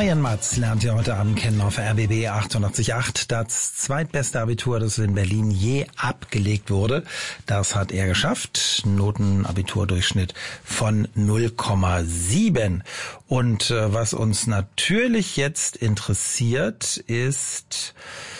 Marian Matz lernt ihr heute Abend kennen auf RBB 88.8. Das zweitbeste Abitur, das in Berlin je abgelegt wurde. Das hat er geschafft. Notenabiturdurchschnitt von 0,7. Und was uns natürlich jetzt interessiert ist,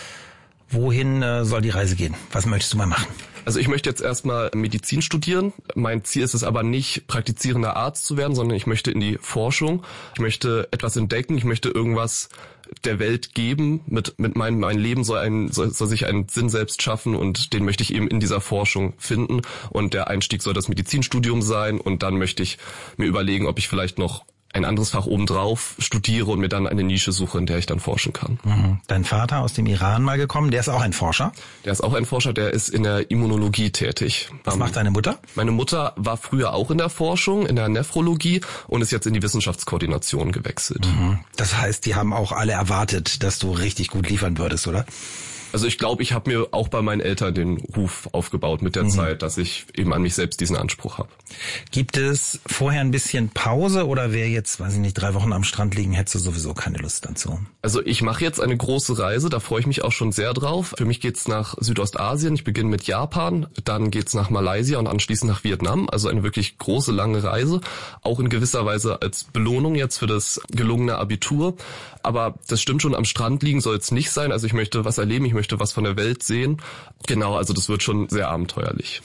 wohin soll die Reise gehen? Was möchtest du mal machen? Also ich möchte jetzt erstmal Medizin studieren. Mein Ziel ist es aber nicht, praktizierender Arzt zu werden, sondern ich möchte in die Forschung. Ich möchte etwas entdecken, ich möchte irgendwas der Welt geben. Mit mein Leben soll sich einen Sinn selbst schaffen und den möchte ich eben in dieser Forschung finden. Und der Einstieg soll das Medizinstudium sein und dann möchte ich mir überlegen, ob ich vielleicht noch ein anderes Fach obendrauf studiere und mir dann eine Nische suche, in der ich dann forschen kann. Dein Vater aus dem Iran mal gekommen, der ist auch ein Forscher? Der ist auch ein Forscher, der ist in der Immunologie tätig. Was macht deine Mutter? Meine Mutter war früher auch in der Forschung, in der Nephrologie und ist jetzt in die Wissenschaftskoordination gewechselt. Das heißt, die haben auch alle erwartet, dass du richtig gut liefern würdest, oder? Also ich glaube, ich habe mir auch bei meinen Eltern den Ruf aufgebaut mit der Zeit, dass ich eben an mich selbst diesen Anspruch habe. Gibt es vorher ein bisschen Pause oder wer jetzt, 3 Wochen am Strand liegen, hättest du sowieso keine Lust dazu? Also ich mache jetzt eine große Reise, da freue ich mich auch schon sehr drauf. Für mich geht's nach Südostasien, ich beginne mit Japan, dann geht's nach Malaysia und anschließend nach Vietnam. Also eine wirklich große, lange Reise, auch in gewisser Weise als Belohnung jetzt für das gelungene Abitur. Aber das stimmt schon, am Strand liegen soll es nicht sein. Also ich möchte was erleben, ich möchte was von der Welt sehen. Genau, also das wird schon sehr abenteuerlich.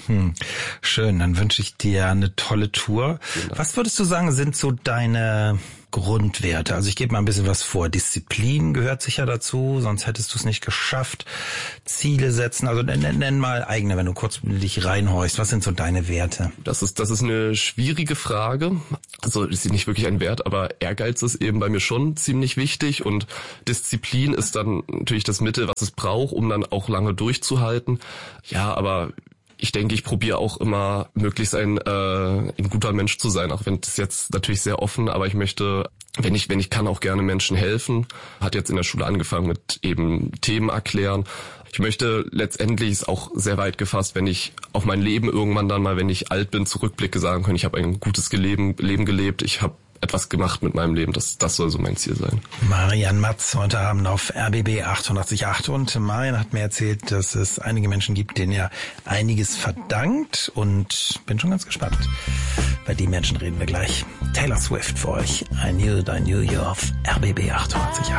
Schön, dann wünsche ich dir eine tolle Tour. Was würdest du sagen, sind so deine Grundwerte? Also ich gebe mal ein bisschen was vor. Disziplin gehört sicher dazu, sonst hättest du es nicht geschafft. Ziele setzen, also nenn mal eigene, wenn du kurz dich reinhorchst. Was sind so deine Werte? Das ist eine schwierige Frage. Also ist nicht wirklich ein Wert, aber Ehrgeiz ist eben bei mir schon ziemlich wichtig und Disziplin ist dann natürlich das Mittel, was es braucht, um dann auch lange durchzuhalten. Ja, aber ich denke, ich probiere auch immer möglichst ein guter Mensch zu sein, auch wenn das jetzt natürlich sehr offen, aber ich möchte, wenn ich kann, auch gerne Menschen helfen. Hat jetzt in der Schule angefangen mit eben Themen erklären. Ich möchte letztendlich, ist auch sehr weit gefasst, wenn ich auf mein Leben irgendwann dann mal, wenn ich alt bin, zurückblicke, sagen können, ich habe ein gutes Leben gelebt, ich habe etwas gemacht mit meinem Leben. Das soll so mein Ziel sein. Marian Matz heute Abend auf RBB 88.8 und Marian hat mir erzählt, dass es einige Menschen gibt, denen er einiges verdankt und bin schon ganz gespannt. Bei den Menschen reden wir gleich. Taylor Swift für euch. I knew you auf RBB 88.8.